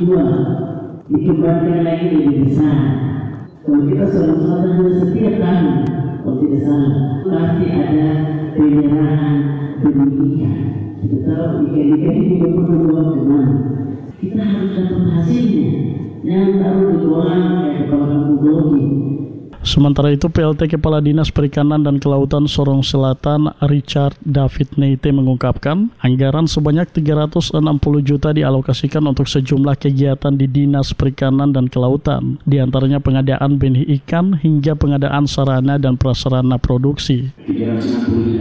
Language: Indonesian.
dijual, dikembangkan lagi lebih besar. Kalau kita Sulawesi Selatan juga setiap tahun, kalau tidak salah, pasti ada penyerahan benih ikan. Kita tahu ikan-ikan ini juga perlu bawa ke mana. Kita harus dapat hasilnya. Jangan taruh di kolam kayak kepala kampung grogi. Sementara itu, PLT Kepala Dinas Perikanan dan Kelautan Sorong Selatan, Richard David Neite mengungkapkan, anggaran sebanyak 360 juta dialokasikan untuk sejumlah kegiatan di Dinas Perikanan dan Kelautan, di antaranya pengadaan benih ikan hingga pengadaan sarana dan prasarana produksi.